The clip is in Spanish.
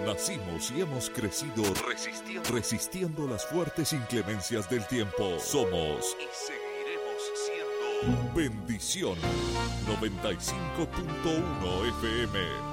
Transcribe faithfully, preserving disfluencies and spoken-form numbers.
Nacimos y hemos crecido resistiendo, resistiendo las fuertes inclemencias del tiempo. Somos y seguiremos siendo Bendición noventa y cinco punto uno F M.